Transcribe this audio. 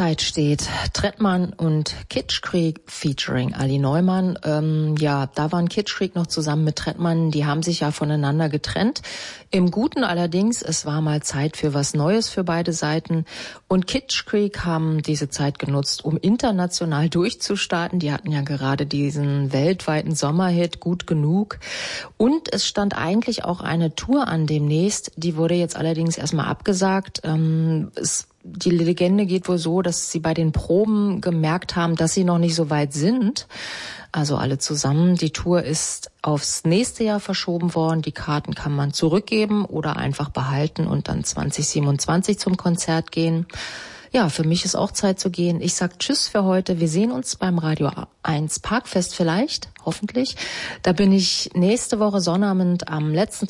Hochzeit steht. Trettmann und Kitschkrieg featuring Ali Neumann. Da waren Kitschkrieg noch zusammen mit Trettmann. Die haben sich ja voneinander getrennt. Im Guten allerdings, es war mal Zeit für was Neues für beide Seiten. Und Kitschkrieg haben diese Zeit genutzt, um international durchzustarten. Die hatten ja gerade diesen weltweiten Sommerhit Gut genug. Und es stand eigentlich auch eine Tour an demnächst. Die wurde jetzt allerdings erstmal abgesagt. Die Legende geht wohl so, dass sie bei den Proben gemerkt haben, dass sie noch nicht so weit sind. Also alle zusammen. Die Tour ist aufs nächste Jahr verschoben worden. Die Karten kann man zurückgeben oder einfach behalten und dann 2027 zum Konzert gehen. Ja, für mich ist auch Zeit zu gehen. Ich sag Tschüss für heute. Wir sehen uns beim Radio 1 Parkfest vielleicht, hoffentlich. Da bin ich nächste Woche Sonnabend am letzten